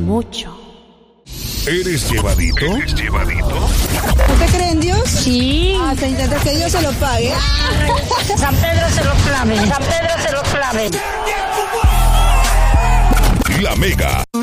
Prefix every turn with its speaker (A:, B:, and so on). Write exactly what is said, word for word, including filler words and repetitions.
A: mucho.
B: ¿Eres llevadito? ¿Eres llevadito?
C: ¿Usted cree en Dios?
A: Sí.
C: Ah, se intenta que Dios se lo pague.
A: San Pedro se lo clave. San Pedro se lo clave.
B: La Mega.